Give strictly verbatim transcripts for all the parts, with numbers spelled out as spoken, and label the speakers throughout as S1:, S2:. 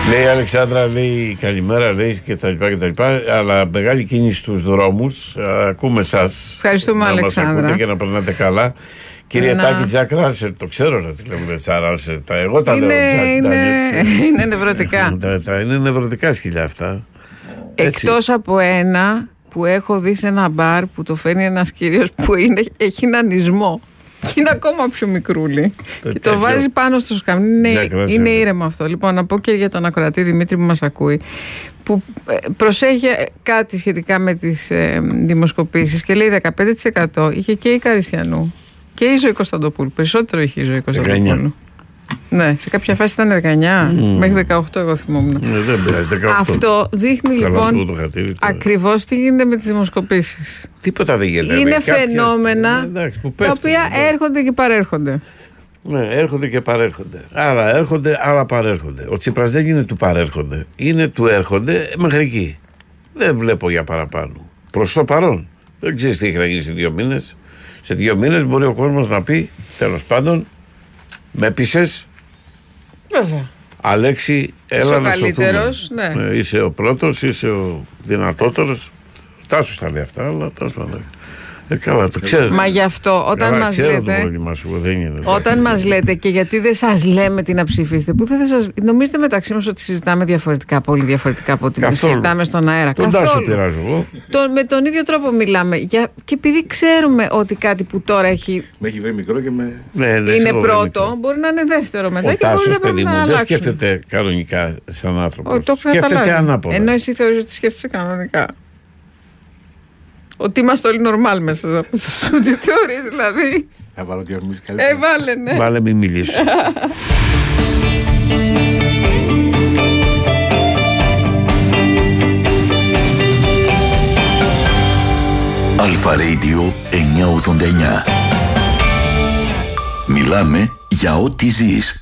S1: Λέει η Αλεξάνδρα, λέει καλημέρα, λέει και τα λοιπά και τα λοιπά, αλλά μεγάλη κίνηση στους δρόμους. Ακούμε εσάς.
S2: Ευχαριστούμε,
S1: να
S2: Αλεξάνδρα.
S1: μας ακούτε και να περνάτε καλά. Κύριε να... Τάκη Τζακ Ράλσερ, το ξέρω να τη λέμε Τζακ Ράλσερ. Εγώ τα
S2: είναι,
S1: λέω Τζακ
S2: είναι,
S1: Ράλσερ.
S2: είναι νευρωτικά.
S1: Είναι νευρωτικά σκυλιά αυτά.
S2: Εκτός από ένα που έχω δει σε ένα μπαρ που το φέρνει ένας κύριος που είναι, έχει έναν ισμό. Και είναι ακόμα πιο μικρούλι. Το και το βάζει πάνω στο σκαμνί. Είναι, είναι ήρεμο αυτό. Λοιπόν, να πω και για τον ακροατή Δημήτρη που μας ακούει, που προσέχει κάτι σχετικά με τις ε, δημοσκοπήσεις και λέει δεκαπέντε τοις εκατό είχε και η Καριστιανού και η Ζωή Κωνσταντοπούλου. Περισσότερο είχε η Ζωή Κωνσταντοπούλου. Ναι, σε κάποια φάση ήταν δεκαεννιά, mm. μέχρι δεκαοκτώ εγώ θυμόμουν.
S1: Ναι, δεν πειράζει, δεκαοκτώ.
S2: Αυτό δείχνει καλά, λοιπόν ακριβώς τι γίνεται με τις δημοσκοπήσεις.
S1: Τίποτα δεν γίνεται.
S2: Είναι φαινόμενα ναι, εντάξει, τα οποία ναι. έρχονται και παρέρχονται.
S1: Ναι, έρχονται και παρέρχονται. Άλλα έρχονται, άλλα παρέρχονται. Ο Τσίπρας δεν είναι του παρέρχονται. Είναι του έρχονται μέχρι εκεί. Δεν βλέπω για παραπάνω. Προς το παρόν. Δεν ξέρεις τι έχει να γίνει σε δύο μήνες. Σε δύο μήνες μπορεί ο κόσμος να πει, τέλος πάντων, με πείσες.
S2: Βέβαια.
S1: Αλέξη, έλα να
S2: καλύτερος, ναι.
S1: ναι. Είσαι ο πρώτος, είσαι ο δυνατότερος. Τάσος τα λέει αυτά, αλλά τέλος πάντων. Ε, καλά, το ξέρω.
S2: Μα γι' αυτό όταν καλά, μας λέτε.
S1: Σου, δεν είναι,
S2: όταν μας λέτε και γιατί δεν σας λέμε τι να ψηφίσετε, που δεν θα σας. Νομίζετε μεταξύ μας ότι συζητάμε διαφορετικά, πολύ διαφορετικά από ότι συζητάμε στον αέρα.
S1: Τον Τάσο πειράζω εγώ.
S2: Το, με τον ίδιο τρόπο μιλάμε. Για, και επειδή ξέρουμε ότι κάτι που τώρα έχει.
S3: Με έχει βρει μικρό και με.
S2: Ναι, ναι, είναι πρώτο, μπορεί να είναι δεύτερο μετά. Ο και
S1: Τάσος,
S2: μπορεί
S1: παιδί
S2: να
S1: μου,
S2: αλλάξουν.
S1: Δεν σκέφτεται κανονικά σαν άνθρωπο.
S2: Σκέφτεται
S1: ανάποδα.
S2: Ενώ εσύ θεωρείς ότι σκέφτεσαι κανονικά. Ότι είμαστε όλοι νορμάλ μέσα από το στούντιο. Τι θεωρείς δηλαδή.
S3: Θα βάλω διαφημίσεις καλύτερα.
S2: Ε, βάλε, ναι.
S1: Βάλε, μην μιλήσω.
S4: Αλφα Radio εννιακόσια ογδόντα εννιά. Μιλάμε για ό,τι ζεις.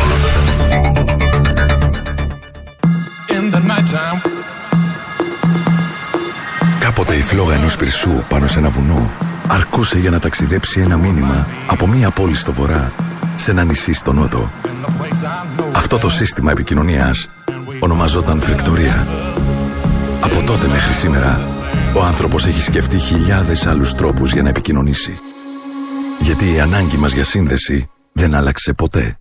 S4: Κάποτε η φλόγα ενός πυρσού πάνω σε ένα βουνό αρκούσε για να ταξιδέψει ένα μήνυμα από μία πόλη στο βορρά σε ένα νησί στο νότο. Αυτό το σύστημα επικοινωνίας ονομαζόταν φρικτορία. Από τότε μέχρι σήμερα ο άνθρωπος έχει σκεφτεί χιλιάδες άλλους τρόπους για να επικοινωνήσει. Γιατί η ανάγκη μας για σύνδεση δεν άλλαξε ποτέ.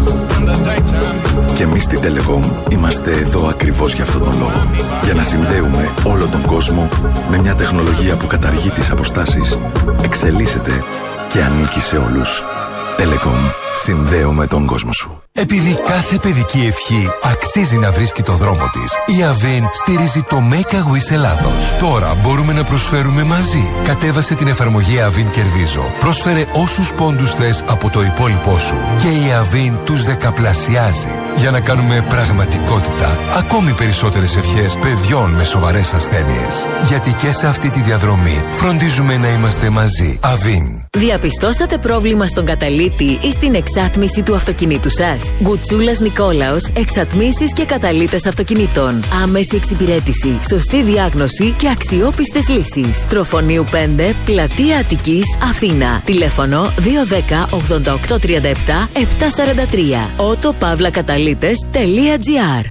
S4: Και εμείς στην Telecom είμαστε εδώ ακριβώς για αυτόν τον λόγο. Για να συνδέουμε όλο τον κόσμο με μια τεχνολογία που καταργεί τις αποστάσεις, εξελίσσεται και ανήκει σε όλους. Telecom. Συνδέουμε τον κόσμο σου.
S5: Επειδή κάθε παιδική ευχή αξίζει να βρίσκει το δρόμο της, η Αβίν στηρίζει το Make a Wish Ελλάδος. Τώρα μπορούμε να προσφέρουμε μαζί. Κατέβασε την εφαρμογή Αβίν Κερδίζω. Πρόσφερε όσους πόντους θες από το υπόλοιπό σου και η Αβίν τους δεκαπλασιάζει. Για να κάνουμε πραγματικότητα ακόμη περισσότερες ευχές παιδιών με σοβαρές ασθένειες. Γιατί και σε αυτή τη διαδρομή φροντίζουμε να είμαστε μαζί. Αβίν.
S6: Διαπιστώσατε πρόβλημα στον καταλύτη ή στην εξάτμιση του αυτοκινήτου σας? Γκουτσούλας Νικόλαος, εξατμίσεις και καταλύτες αυτοκινήτων. Άμεση εξυπηρέτηση, σωστή διάγνωση και αξιόπιστες λύσεις. Τροφονίου πέντε, Πλατεία Αττικής, Αθήνα. Τηλέφωνο δύο ένα μηδέν ογδόντα οκτώ τριάντα επτά επτακόσια σαράντα τρία. ότο παύλα καταλύτες τελεία τζι άρ.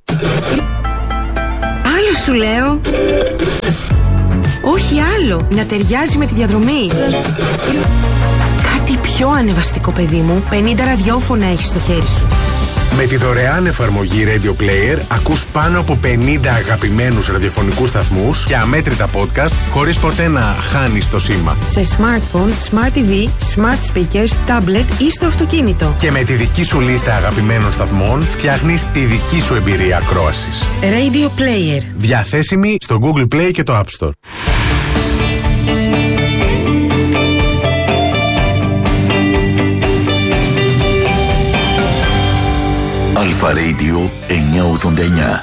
S7: Άλλο σου λέω. Όχι άλλο, να ταιριάζει με τη διαδρομή. Κάτι πιο ανεβαστικό, παιδί μου. πενήντα ραδιόφωνα έχεις στο χέρι σου.
S8: Με τη δωρεάν εφαρμογή Radio Player ακούς πάνω από πενήντα αγαπημένους ραδιοφωνικούς σταθμούς και αμέτρητα podcast χωρίς ποτέ να χάνεις το σήμα.
S7: Σε smartphone, smart τι βι, smart speakers, tablet ή στο αυτοκίνητο.
S8: Και με τη δική σου λίστα αγαπημένων σταθμών φτιάχνεις τη δική σου εμπειρία ακρόασης.
S7: Radio Player.
S8: Διαθέσιμη στο Google Play και το App Store.
S4: Αλφα Radio εννιακόσια ογδόντα εννιά.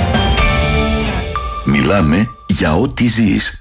S4: Μιλάμε για ό,τι ζεις.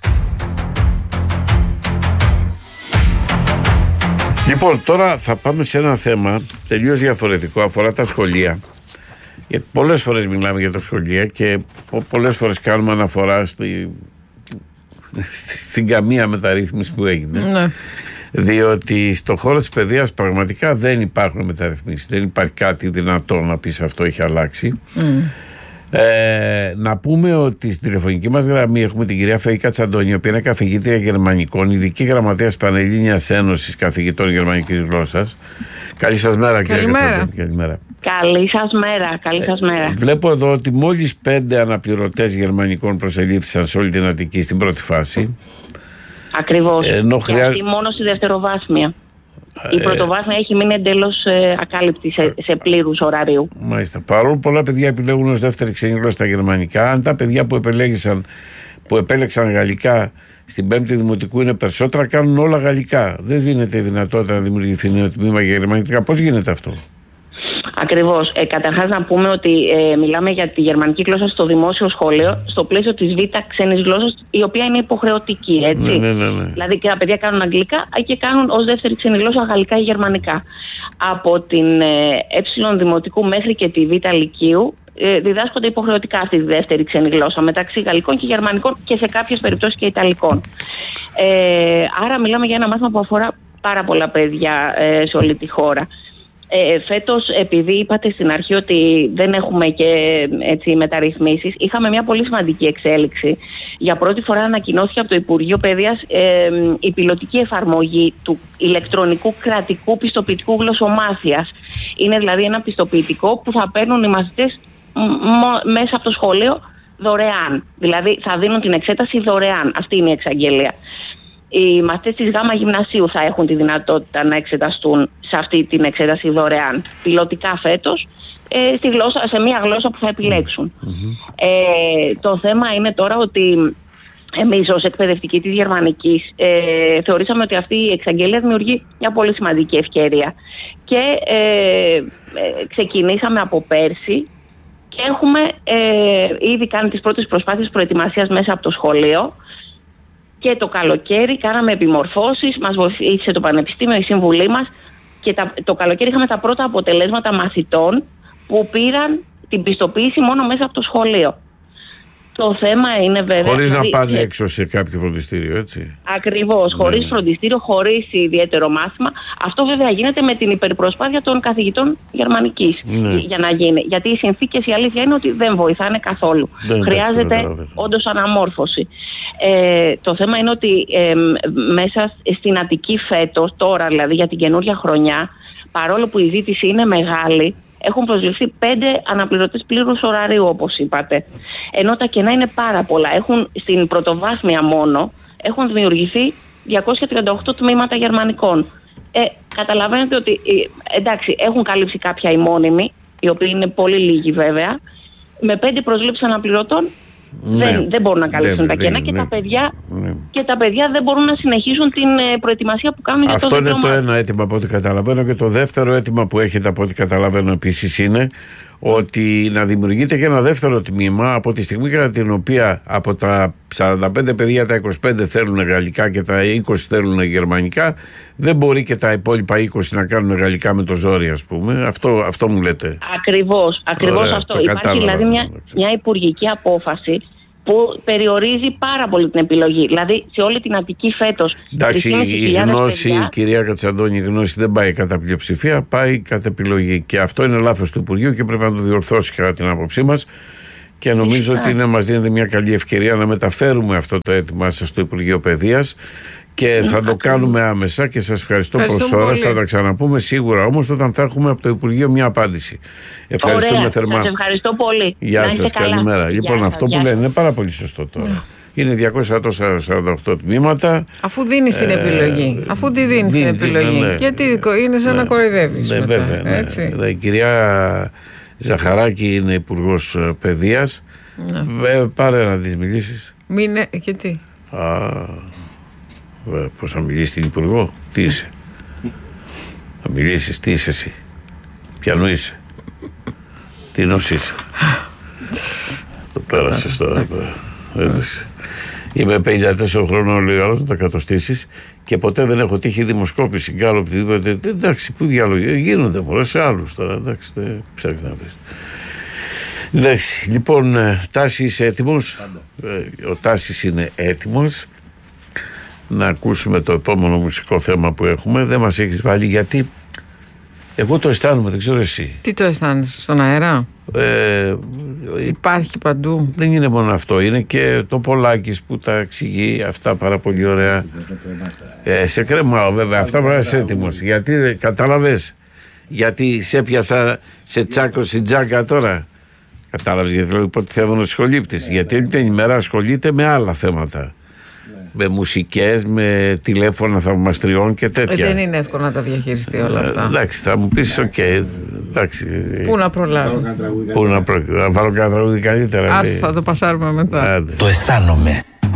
S1: Λοιπόν, τώρα θα πάμε σε ένα θέμα τελείως διαφορετικό, αφορά τα σχολεία. Γιατί πολλές φορές μιλάμε για τα σχολεία και πολλές φορές κάνουμε αναφορά στη, στην καμία μεταρρύθμιση που έγινε.
S2: Ναι.
S1: Διότι στον χώρο της παιδείας πραγματικά δεν υπάρχουν μεταρρυθμίσεις. Δεν υπάρχει κάτι δυνατό να πεις αυτό έχει αλλάξει. Mm. Ε, να πούμε ότι στην τηλεφωνική μας γραμμή έχουμε την κυρία Φαΐ Κατσαντώνη, η οποία είναι καθηγήτρια γερμανικών, ειδική γραμματέας Πανελλήνιας Ένωσης Καθηγητών Γερμανικής Γλώσσας. Καλή σας μέρα, κυρία Κατσαντώνη. Καλημέρα.
S9: Καλή σας μέρα, καλή σας μέρα.
S1: Ε, βλέπω εδώ ότι μόλις πέντε αναπληρωτές γερμανικών προσελήφθησαν σε όλη την Αττική στην πρώτη φάση.
S9: Ακριβώς.
S1: Ε, ενώ χρειά...
S9: Και αυτή μόνο στη δευτεροβάθμια. Η πρωτοβάθμια έχει μείνει εντελώς ε, ακάλυπτη σε, σε πλήρους ωραρίου.
S1: Μάλιστα. Παρόλο που πολλά παιδιά επιλέγουν ως δεύτερη ξένη γλώσσα τα γερμανικά, αν τα παιδιά που, επελέγησαν, που επέλεξαν γαλλικά στην πέμπτη δημοτικού είναι περισσότερα, κάνουν όλα γαλλικά. Δεν δίνεται η δυνατότητα να δημιουργηθεί νέο τμήμα για γερμανικά. Πώς γίνεται αυτό?
S9: Ακριβώς. Ε, καταρχάς να πούμε ότι ε, μιλάμε για τη γερμανική γλώσσα στο δημόσιο σχολείο, στο πλαίσιο της Β' ξένης γλώσσας, η οποία είναι υποχρεωτική, έτσι.
S1: Ναι, ναι, ναι, ναι.
S9: Δηλαδή και τα παιδιά κάνουν αγγλικά και κάνουν ως δεύτερη ξένη γλώσσα γαλλικά ή γερμανικά. Από την ε, ε δημοτικού μέχρι και τη Β' λυκείου ε, διδάσκονται υποχρεωτικά αυτή τη δεύτερη ξένη γλώσσα μεταξύ γαλλικών και γερμανικών και σε κάποιες περιπτώσεις και ιταλικών. Ε, άρα μιλάμε για ένα μάθημα που αφορά πάρα πολλά παιδιά ε, σε όλη τη χώρα. Ε, φέτος, επειδή είπατε στην αρχή ότι δεν έχουμε και έτσι, μεταρρυθμίσεις, είχαμε μια πολύ σημαντική εξέλιξη. Για πρώτη φορά ανακοινώθηκε από το Υπουργείο Παιδείας ε, η πιλωτική εφαρμογή του ηλεκτρονικού κρατικού πιστοποιητικού γλωσσομάθειας. Είναι δηλαδή ένα πιστοποιητικό που θα παίρνουν οι μαθητές μ- μέσα από το σχολείο δωρεάν. Δηλαδή θα δίνουν την εξέταση δωρεάν. Αυτή είναι η εξαγγελία. Οι μαθητές της Γάμα Γυμνασίου θα έχουν τη δυνατότητα να εξεταστούν σε αυτή την εξέταση δωρεάν, πιλωτικά φέτος, ε, στη γλώσσα, σε μια γλώσσα που θα επιλέξουν. Mm-hmm. Ε, το θέμα είναι τώρα ότι εμείς ως εκπαιδευτικοί της Γερμανικής ε, θεωρήσαμε ότι αυτή η εξαγγελία δημιουργεί μια πολύ σημαντική ευκαιρία. Και ε, ε, ξεκινήσαμε από πέρσι και έχουμε ε, ήδη κάνει τις πρώτες προσπάθειες προετοιμασίας μέσα από το σχολείο. Και το καλοκαίρι κάναμε επιμορφώσεις, μας βοήθησε το Πανεπιστήμιο, η σύμβουλή μας, και τα, το καλοκαίρι είχαμε τα πρώτα αποτελέσματα μαθητών που πήραν την πιστοποίηση μόνο μέσα από το σχολείο. Το θέμα είναι βέβαια...
S1: Χωρίς
S9: δηλαδή,
S1: να πάνε έξω σε κάποιο φροντιστήριο, έτσι.
S9: Ακριβώς, χωρίς ναι. φροντιστήριο, χωρίς ιδιαίτερο μάθημα. Αυτό βέβαια γίνεται με την υπερπροσπάθεια των καθηγητών γερμανικής ναι. για να γίνει. Γιατί οι συνθήκες, η αλήθεια είναι ότι δεν βοηθάνε καθόλου. Δεν Χρειάζεται όντως αναμόρφωση. Ε, το θέμα είναι ότι ε, μέσα στην Αττική φέτος, τώρα δηλαδή για την καινούρια χρονιά, παρόλο που η ζήτηση είναι μεγάλη, έχουν προσληφθεί πέντε αναπληρωτές πλήρους ωραρίου, όπως είπατε. Ενώ τα κενά είναι πάρα πολλά. Έχουν, στην πρωτοβάθμια μόνο έχουν δημιουργηθεί διακόσια τριάντα οκτώ τμήματα γερμανικών. Ε, καταλαβαίνετε ότι ε, εντάξει, έχουν καλύψει κάποια οι μόνιμοι, οι οποίοι είναι πολύ λίγοι βέβαια. Με πέντε προσλήψεις αναπληρωτών ναι. δεν, δεν μπορούν να καλύψουν ναι, τα κενά ναι, και, ναι. Τα παιδιά, ναι. και τα παιδιά δεν μπορούν να συνεχίσουν την ε, προετοιμασία που κάνουν για το δίπλωμα. Αυτό είναι το ένα αίτημα από ό,τι καταλαβαίνω, και το δεύτερο αίτημα που έχετε από ό,τι καταλαβαίνω επίσης είναι ότι να δημιουργείται και ένα δεύτερο τμήμα από τη στιγμή κατά την οποία από τα σαράντα πέντε παιδιά τα είκοσι πέντε θέλουν γαλλικά και τα είκοσι θέλουν γερμανικά, δεν μπορεί και τα υπόλοιπα είκοσι να κάνουν γαλλικά με το ζόρι, ας πούμε. Αυτό, αυτό μου λέτε. Ακριβώς, ακριβώς Ωραία, αυτό. Υπάρχει δηλαδή μια, μια υπουργική απόφαση που περιορίζει πάρα πολύ την επιλογή. Δηλαδή σε όλη την Αττική φέτος.
S1: Εντάξει, η γνώση, παιδιά... κυρία Κατσαντώνη, η γνώση δεν πάει κατά πλειοψηφία, πάει κατά επιλογή. Και αυτό είναι λάθος του Υπουργείου και πρέπει να το διορθώσει κατά την άποψή μας. Και νομίζω ότι είναι, μας δίνεται μια καλή ευκαιρία να μεταφέρουμε αυτό το αίτημά σας στο Υπουργείο Παιδείας. Και θα το κάνουμε άμεσα και σας ευχαριστώ προς ώρας. Θα τα ξαναπούμε σίγουρα όμως όταν θα έχουμε από το Υπουργείο μια απάντηση. Ευχαριστούμε Ωραία, θερμά.
S9: Σας ευχαριστώ πολύ.
S1: Γεια σας, καλημέρα. Λοιπόν, Γεια αυτό σας, που λένε είναι πάρα πολύ σωστό τώρα. Yeah. Είναι διακόσια σαράντα οκτώ τμήματα.
S2: Αφού δίνεις την επιλογή. Ε, Αφού τη δίνεις την επιλογή. Ναι, ναι. Γιατί είναι σαν ναι. να κοροϊδεύεις.
S1: Ναι, μετά, βέβαια. Ναι. Έτσι. Ναι. Η κυρία Ζαχαράκη είναι Υπουργός Παιδείας. Ναι. Ε, πάρε να της μιλήσεις.
S2: Μείνε, γιατί.
S1: Α, πώς θα μιλήσεις στην Υπουργό, τι είσαι. Θα μιλήσεις, τι είσαι εσύ. Ποιανού είσαι. Τι νος είσαι. Το πέρασες τώρα. Είμαι πενήντα τέσσερα χρόνων, λέει άλλος, να τα κατοστήσεις και ποτέ δεν έχω τύχει δημοσκόπηση. Γκάλοπ, εντάξει, πού διάλογο, γίνονται μωρέ σε άλλους τώρα, εντάξει, δεν ψάχνεις να βρεις. Εντάξει, λοιπόν, Τάση, είσαι έτοιμος. Ο Τάσης είναι έτοιμος. Να ακούσουμε το επόμενο μουσικό θέμα που έχουμε. Δεν μας έχεις βάλει γιατί εγώ το αισθάνομαι, δεν ξέρω εσύ.
S2: Τι το αισθάνεσαι, στον αέρα?
S1: Ε,
S2: Υπάρχει παντού.
S1: Δεν είναι μόνο αυτό, είναι και το Πολάκης που τα εξηγεί αυτά πάρα πολύ ωραία. Ε, σε κρέμα βέβαια, αυτά πρέπει να είσαι έτοιμος. Γιατί κατάλαβες, γιατί σε πιάσα σε τσάκωση τζάκα τώρα. Κατάλαβες γιατί λέω υποτιθέμενος σχολήπτης. Γιατί όλη την ημέρα ασχολείται με άλλα θέματα. Με μουσικές, με τηλέφωνα θαυμαστριών και τέτοια.
S2: Ε, δεν είναι εύκολο να τα διαχειριστεί όλα αυτά.
S1: Ε, εντάξει, θα μου πεις, οκ. Okay,
S2: πού να προλάβω.
S1: Πού να, προ... να βάλω κανένα τραγούδι καλύτερα.
S2: Ας, θα το πασάρουμε μετά.
S10: Άντε. Το αισθάνομαι.